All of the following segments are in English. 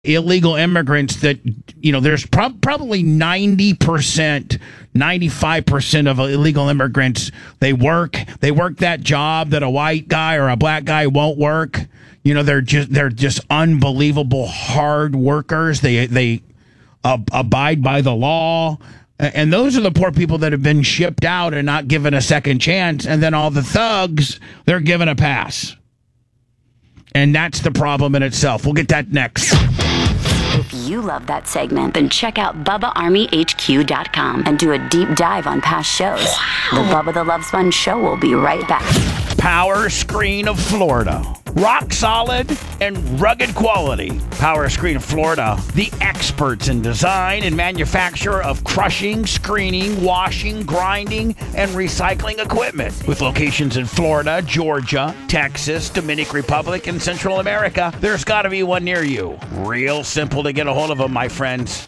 illegal immigrants that, there's probably 90%, 95% of illegal immigrants, they work that job that a white guy or a black guy won't work. They're just unbelievable hard workers. They abide by the law. And those are the poor people that have been shipped out and not given a second chance. And then all the thugs, they're given a pass. And that's the problem in itself. We'll get that next. If you love that segment, then check out BubbaArmyHQ.com and do a deep dive on past shows. The Bubba the Love Sponge Show will be right back. Power Screen of Florida. Rock solid and rugged quality. Power Screen of Florida, the experts in design and manufacture of crushing, screening, washing, grinding, and recycling equipment. With locations in Florida, Georgia, Texas, Dominican Republic, and Central America, there's got to be one near you. Real simple to get a hold of them, my friends.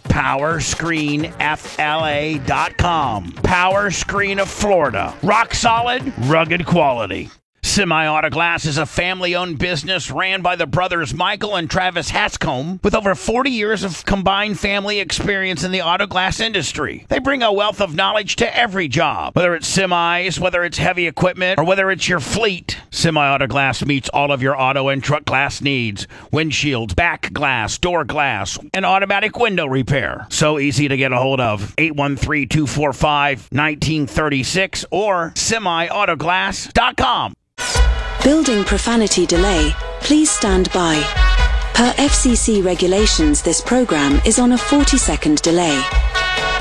PowerscreenFLA.com. Power Screen of Florida. Rock solid, rugged quality. Semi-Auto Glass is a family-owned business ran by the brothers Michael and Travis Hatscomb with over 40 years of combined family experience in the auto glass industry. They bring a wealth of knowledge to every job, whether it's semis, whether it's heavy equipment, or whether it's your fleet. Semi-Auto Glass meets all of your auto and truck glass needs. Windshields, back glass, door glass, and automatic window repair. So easy to get a hold of. 813-245-1936 or semiautoglass.com. Building profanity delay. Please stand by. Per FCC regulations, this program is on a 40-second delay.